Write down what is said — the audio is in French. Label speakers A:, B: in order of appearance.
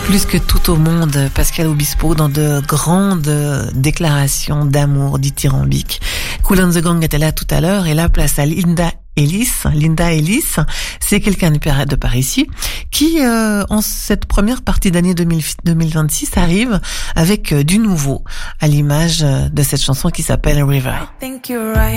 A: Plus que tout au monde, Pascal Obispo dans de grandes déclarations d'amour dithyrambiques. Kool and the Gang était là tout à l'heure et là place à Linda Ellis. Linda Ellis, c'est quelqu'un de par ici qui, en cette première partie d'année 2026, arrive avec du nouveau à l'image de cette chanson qui s'appelle River.